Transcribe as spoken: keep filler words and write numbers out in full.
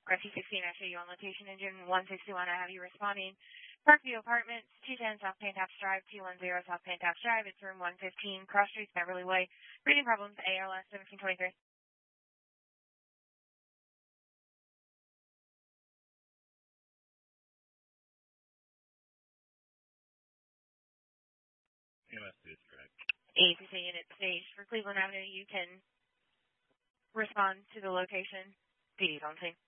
Rescue sixteen, I show you on location, engine one sixty-one, I have you responding. Parkview Apartments, two ten South Pantaps Drive, two ten South Pantaps Drive, it's room one fifteen, Cross Streets, Beverly Way. Breathing problems, A L S seventeen twenty-three. E M S two is correct. A P C unit staged for Cleveland Avenue. You can respond to the location. D D's on scene.